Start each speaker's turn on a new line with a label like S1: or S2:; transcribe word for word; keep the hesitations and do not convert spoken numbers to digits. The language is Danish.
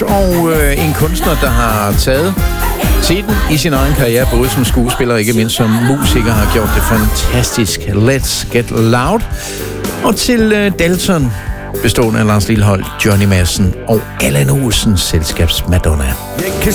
S1: Og øh, en kunstner, der har taget teten i sin egen karriere, både som skuespiller og ikke mindst som musiker, har gjort det fantastisk. Let's Get Loud. Og til øh, Dalton, bestående af Lars Lilholt, Johnny Madsen og Allan Olsen, selskabs Madonna.